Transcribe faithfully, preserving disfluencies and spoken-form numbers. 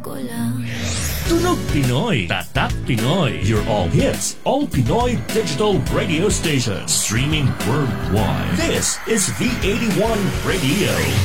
Tunog Pinoy, Tatak Pinoy, your all hits, all Pinoy digital radio station, streaming worldwide. This is V eighty-one Radio.